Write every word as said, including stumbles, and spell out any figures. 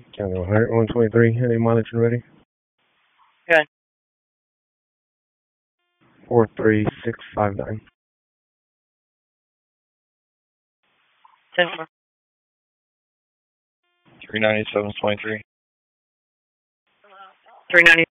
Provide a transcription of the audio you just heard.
County one hundred, one twenty-three, any monitoring ready? Good. four three six five nine. ten four. three ninety-seven twenty-three. three ninety.